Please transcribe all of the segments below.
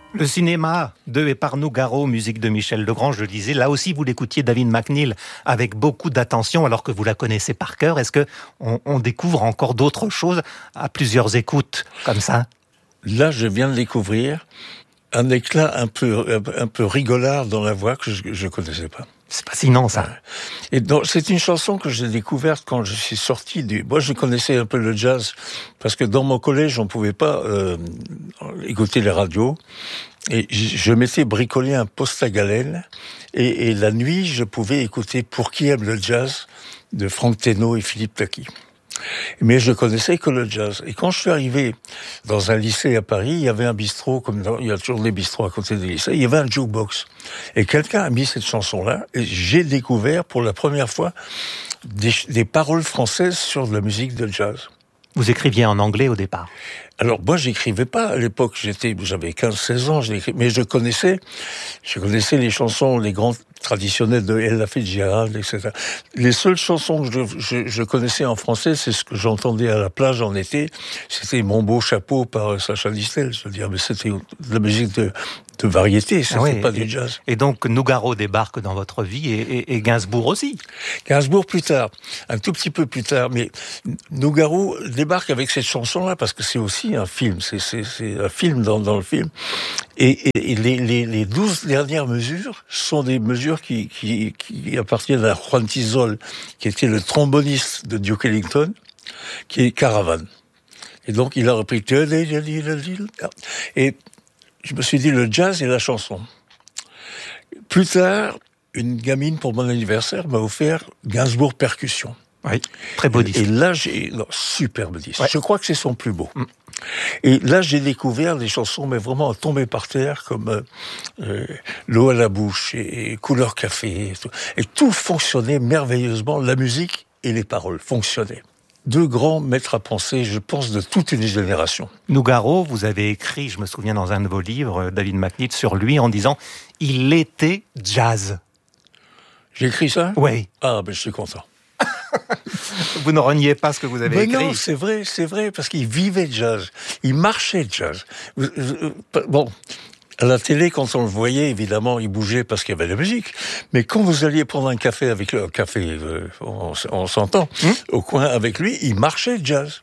Le cinéma de et par Nougaro, musique de Michel Legrand, je le disais, là aussi vous l'écoutiez David McNeill avec beaucoup d'attention alors que vous la connaissez par cœur. Est-ce que on découvre encore d'autres choses à plusieurs écoutes comme ça? Là, je viens de découvrir un éclat un peu rigolard dans la voix que je connaissais pas. C'est fascinant, ça. Et donc, c'est une chanson que j'ai découverte quand je suis sorti du... Moi, je connaissais un peu le jazz, parce que dans mon collège, on pouvait pas écouter les radios. Et je m'étais bricolé un poste à galène. Et la nuit, je pouvais écouter Pour qui aime le jazz de Franck Thénault et Philippe Taki. Mais je connaissais que le jazz. Et quand je suis arrivé dans un lycée à Paris, il y avait un bistrot, il y a toujours des bistrots à côté des lycées, il y avait un jukebox. Et quelqu'un a mis cette chanson-là, et j'ai découvert pour la première fois des paroles françaises sur de la musique de jazz. Vous écriviez en anglais au départ? Alors, moi, j'écrivais pas à l'époque. J'avais 15-16 ans, mais je connaissais les chansons, les grands traditionnels de Ella Fitzgerald, etc. Les seules chansons que je connaissais en français, c'est ce que j'entendais à la plage en été. C'était Mon beau chapeau par Sacha Distel. Je veux dire, mais c'était de la musique de variété, c'était pas du jazz. Et donc, Nougaro débarque dans votre vie et Gainsbourg aussi. Gainsbourg plus tard, un tout petit peu plus tard, mais Nougaro débarque avec cette chanson-là parce que c'est aussi un film, c'est un film dans le film. Et les 12 dernières mesures sont des mesures qui appartiennent à Juan Tizol, qui était le tromboniste de Duke Ellington, qui est Caravane. Et donc, il a repris... Et je me suis dit, le jazz et la chanson. Plus tard, une gamine, pour mon anniversaire, m'a offert Gainsbourg Percussion. Oui, très beau disque. Et là, superbe disque. Ouais. Je crois que c'est son plus beau. Et là, j'ai découvert des chansons, mais vraiment tombées par terre, comme L'eau à la bouche et Couleur café. Et tout fonctionnait merveilleusement. La musique et les paroles fonctionnaient. Deux grands maîtres à penser, je pense, de toute une génération. Nougaro, vous avez écrit, je me souviens dans un de vos livres, David McNeill, sur lui en disant « Il était jazz ». J'ai écrit ça ? Oui. Ah, ben je suis content. Vous ne reniez pas ce que vous avez écrit. Non, c'est vrai, parce qu'il vivait jazz. Il marchait jazz. Bon, à la télé, quand on le voyait, évidemment, il bougeait parce qu'il y avait la musique. Mais quand vous alliez prendre un café avec le café, on s'entend, au coin avec lui, il marchait jazz.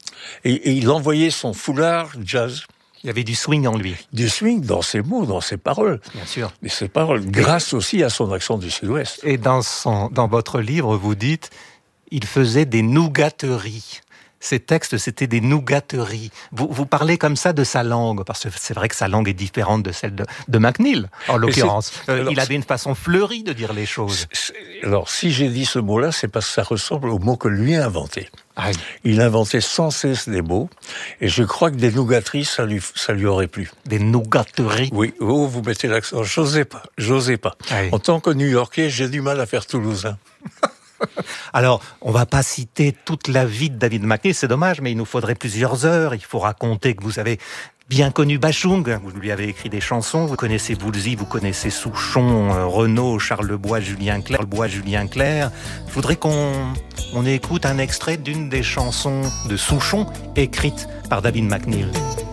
Et il envoyait son foulard jazz. Il y avait du swing en lui. Du swing dans ses mots, dans ses paroles. Bien sûr. Et ses paroles, grâce aussi à son accent du Sud-Ouest. Et dans votre livre, vous dites, il faisait des nougateries. Ces textes, c'était des nougateries. Vous parlez comme ça de sa langue, parce que c'est vrai que sa langue est différente de celle de McNeill, en l'occurrence. Il avait une façon fleurie de dire les choses. Alors, si j'ai dit ce mot-là, c'est parce que ça ressemble au mot que lui a inventé. Ah, il inventait sans cesse des mots, et je crois que des nougateries, ça lui aurait plu. Des nougateries? Oui, vous mettez l'accent. J'osais pas. Oui. En tant que New-Yorkais, j'ai du mal à faire toulousain. Alors, on va pas citer toute la vie de David McNeill, c'est dommage, mais il nous faudrait plusieurs heures. Il faut raconter que vous avez bien connu Bachung, vous lui avez écrit des chansons, vous connaissez Woolsey, vous connaissez Souchon, Renaud, Charles Lebois, Julien Clerc. Je voudrais qu'on écoute un extrait d'une des chansons de Souchon écrites par David McNeill.